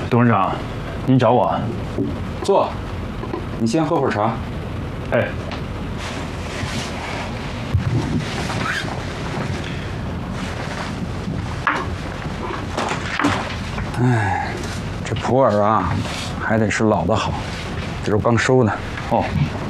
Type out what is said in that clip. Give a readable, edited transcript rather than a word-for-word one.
董事长，您找我？ 坐，你先喝会儿茶。 哎。 哎，这普洱啊，还得是老的好，这都刚收的。 哦，